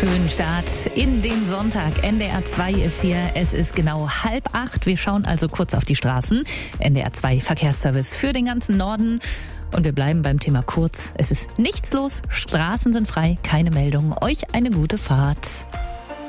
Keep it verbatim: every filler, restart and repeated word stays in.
Schönen Start in den Sonntag. N D R zwei ist hier. Es ist genau halb acht. Wir schauen also kurz auf die Straßen. N D R zwei Verkehrsservice für den ganzen Norden. Und wir bleiben beim Thema kurz. Es ist nichts los. Straßen sind frei. Keine Meldungen. Euch eine gute Fahrt.